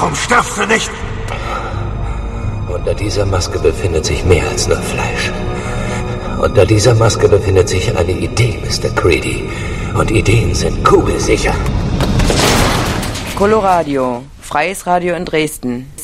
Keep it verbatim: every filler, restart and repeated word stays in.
Warum stirbst du nicht? Unter dieser Maske befindet sich mehr als nur Fleisch. Unter dieser Maske befindet sich eine Idee, Mister Creedy. Und Ideen sind kugelsicher. Coloradio, freies Radio in Dresden.